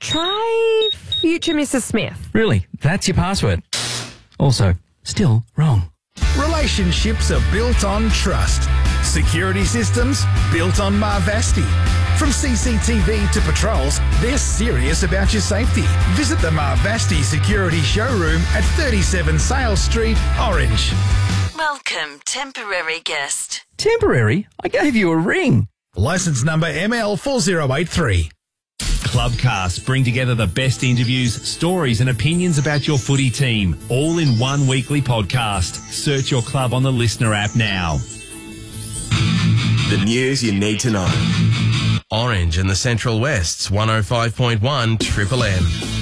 Try future Mrs. Smith. Really? That's your password? Also, still wrong. Relationships are built on trust. Security systems built on Marvasti. From CCTV to patrols, they're serious about your safety. Visit the Marvasti Security Showroom at 37 Sales Street, Orange. Welcome, temporary guest. Temporary? I gave you a ring. Licence number ML4083. Clubcast bring together the best interviews, stories and opinions about your footy team, all in one weekly podcast. Search your club on the Listener app now. The news you need to know. Orange and the Central West's 105.1 Triple M.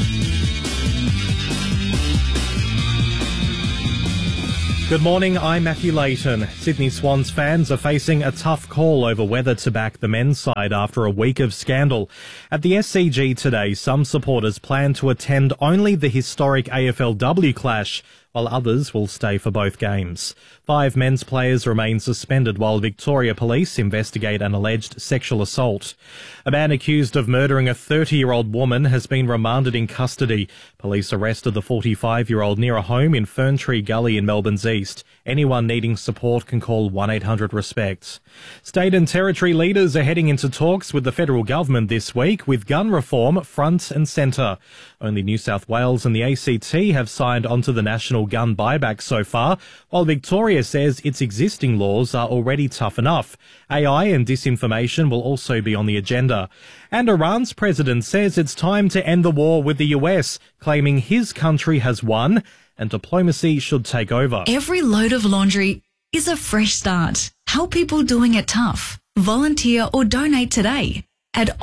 Good morning, I'm Matthew Layton. Sydney Swans fans are facing a tough call over whether to back the men's side after a week of scandal. At the SCG today, some supporters plan to attend only the historic AFLW clash, while others will stay for both games. 5 men's players remain suspended while Victoria Police investigate an alleged sexual assault. A man accused of murdering a 30-year-old woman has been remanded in custody. Police arrested the 45-year-old near a home in Ferntree Gully in Melbourne's east. Anyone needing support can call 1-800-RESPECT. State and territory leaders are heading into talks with the federal government this week with gun reform front and centre. Only New South Wales and the ACT have signed onto the national gun buyback so far, while Victoria says its existing laws are already tough enough. AI and disinformation will also be on the agenda. And Iran's president says it's time to end the war with the US, claiming his country has won and diplomacy should take over. Every load of laundry is a fresh start. Help people doing it tough. Volunteer or donate today at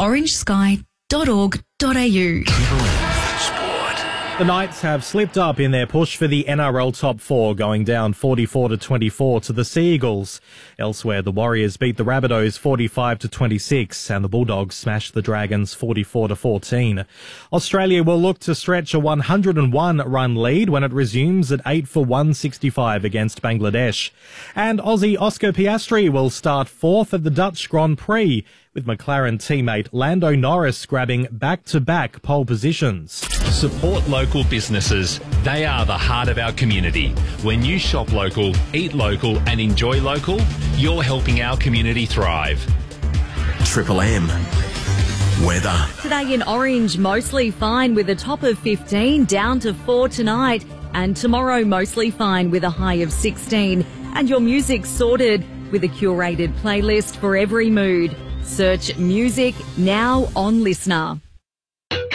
orangesky.org.au. The Knights have slipped up in their push for the NRL top 4, going down 44-24 to the Sea Eagles. Elsewhere, the Warriors beat the Rabbitohs 45-26 and the Bulldogs smashed the Dragons 44-14. Australia will look to stretch a 101-run lead when it resumes at 8 for 165 against Bangladesh. And Aussie Oscar Piastri will start 4th at the Dutch Grand Prix, with McLaren teammate Lando Norris grabbing back-to-back pole positions. Support local businesses. They are the heart of our community. When you shop local, eat local and enjoy local, you're helping our community thrive. Triple M. Weather. Today in Orange, mostly fine with a top of 15, down to 4 tonight. And tomorrow, mostly fine with a high of 16. And your music sorted with a curated playlist for every mood. Search music now on Listener.